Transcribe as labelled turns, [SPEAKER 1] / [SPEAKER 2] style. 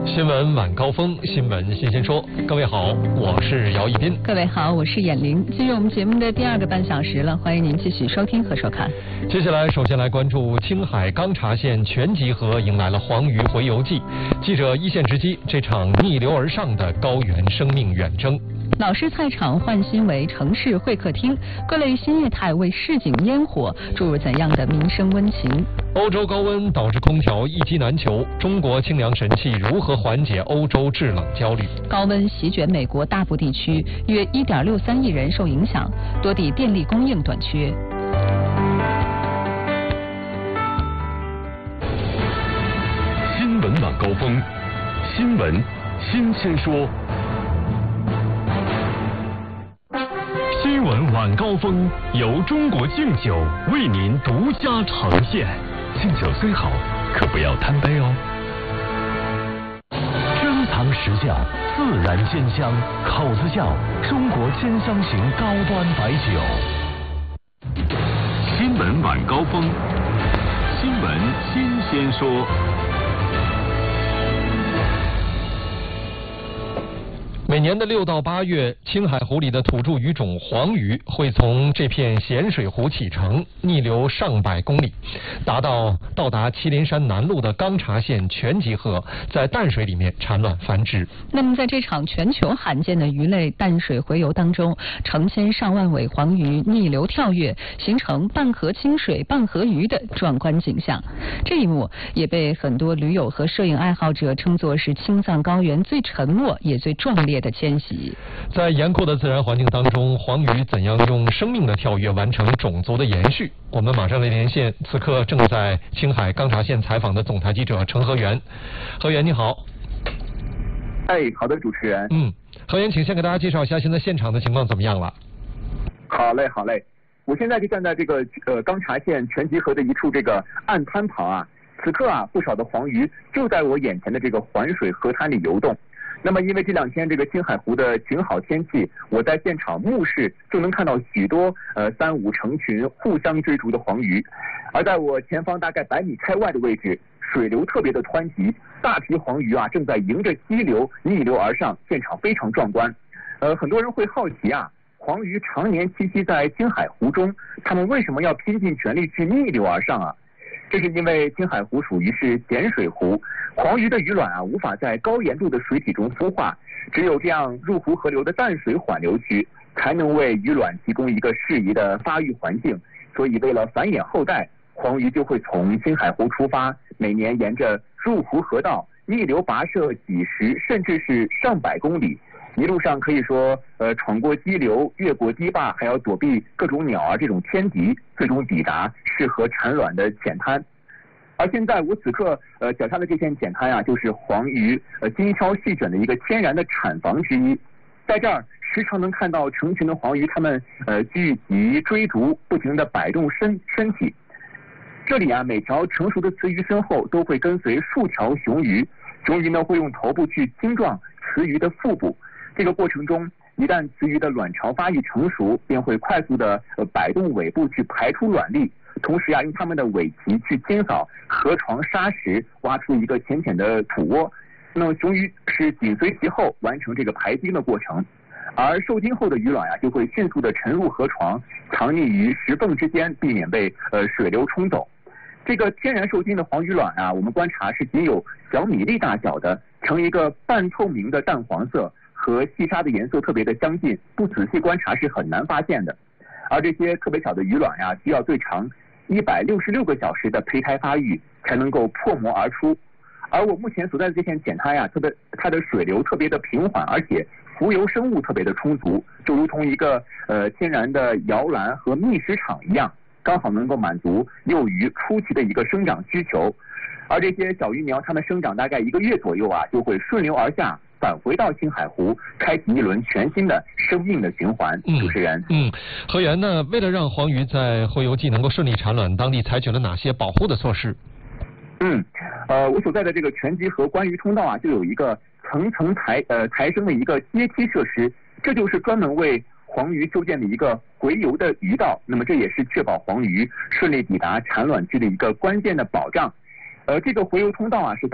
[SPEAKER 1] 新闻晚高峰，新闻新鲜说。各位好，我是姚一斌。
[SPEAKER 2] 各位好，我是闫玲。进入我们节目的第2个半小时了，欢迎您继续收听和收看。
[SPEAKER 1] 接下来，首先来关注青海钢察县全集合迎来了黄鱼洄游记，记者一线直击这场逆流而上的高原生命远征。
[SPEAKER 2] 老式菜场换新为城市会客厅，各类新业态为市井烟火注入怎样的民生温情？
[SPEAKER 1] 欧洲高温导致空调一机难求，中国清凉神器如何缓解欧洲制冷焦虑？
[SPEAKER 2] 高温席卷美国大部地区，约1.63亿人受影响，多地电力供应短缺。
[SPEAKER 3] 新闻晚高峰，新闻新鲜说。新闻晚高峰由中国敬酒为您独家呈现。敬酒虽好，可不要贪杯哦。珍藏实窖，自然鲜香，口子窖，中国兼香型高端白酒。新闻晚高峰，新闻新鲜说。
[SPEAKER 1] 每年的6到8月，青海湖里的土著鱼种黄鱼会从这片咸水湖启程，逆流上百公里，到达麒麟山南麓的钢察县全集合，在淡水里面产卵繁殖。
[SPEAKER 2] 那么，在这场全球罕见的鱼类淡水洄游当中，成千上万尾黄鱼逆流跳跃，形成半河清水半河鱼的壮观景象。这一幕也被很多驴友和摄影爱好者称作是青藏高原最沉默也最壮烈的迁徙。
[SPEAKER 1] 在严酷的自然环境当中，黄鱼怎样用生命的跳跃完成种族的延续？我们马上来连线此刻正在青海钢察县采访的总台记者程和源。和源你好。
[SPEAKER 4] 好的，主持人。
[SPEAKER 1] 和源，请先给大家介绍一下现在现场的情况怎么样了？
[SPEAKER 4] 好嘞。我现在就站在这个钢察县全集合的一处这个岸滩旁啊，此刻啊，不少的黄鱼就在我眼前的这个环水河滩里游动。那么因为这2天这个青海湖的晴好天气，我在现场目视就能看到许多3、5成群互相追逐的黄鱼。而在我前方大概100米开外的位置，水流特别的湍急，大批黄鱼啊正在迎着溪流逆流而上，现场非常壮观。很多人会好奇啊，黄鱼常年栖息在青海湖中，它们为什么要拼尽全力去逆流而上啊？这是因为青海湖属于是咸水湖，黄鱼的鱼卵啊无法在高盐度的水体中孵化，只有这样入湖河流的淡水缓流区才能为鱼卵提供一个适宜的发育环境。所以为了繁衍后代，黄鱼就会从青海湖出发，每年沿着入湖河道逆流跋涉几十甚至是上百公里，一路上可以说闯过激流，越过堤坝，还要躲避各种鸟儿这种天敌，最终抵达适合产卵的浅滩。而现在我此刻脚下的这片浅滩啊，就是黄鱼精挑细选的一个天然的产房之一。在这儿时常能看到成群的黄鱼，它们聚集追逐，不停地摆动身体。这里啊，每条成熟的雌鱼身后都会跟随数条雄鱼，雄鱼呢会用头部去轻撞雌鱼的腹部。这个过程中，一旦雌鱼的卵巢发育成熟，便会快速的摆动尾部去排出卵粒，同时啊，用它们的尾鳍去清扫河床沙石，挖出一个浅浅的土窝。那么雄鱼是紧随其后完成这个排精的过程，而受精后的鱼卵啊，就会迅速的沉入河床，藏匿于石缝之间，避免被水流冲走。这个天然受精的黄鱼卵啊，我们观察是仅有小米粒大小的，呈一个半透明的淡黄色，和细沙的颜色特别的相近，不仔细观察是很难发现的。而这些特别小的鱼卵呀，需要最长166个小时的胚胎发育才能够破膜而出。而我目前所在的这片浅滩呀，它的水流特别的平缓，而且浮游生物特别的充足，就如同一个天然的摇篮和觅食场一样，刚好能够满足幼鱼初期的一个生长需求。而这些小鱼苗，它们生长大概1个月左右啊，就会顺流而下，返回到青海湖，开启一轮全新的生命的循环。主持人，
[SPEAKER 1] 和源呢，为了让黄鱼在洄游季能够顺利产卵，当地采取了哪些保护的措施？
[SPEAKER 4] 我所在的这个全集合观鱼通道啊，就有一个层层抬升的一个阶梯设施，这就是专门为黄鱼修建的一个洄游的鱼道。那么这也是确保黄鱼顺利抵达产卵区的一个关键的保障。这个洄游通道啊是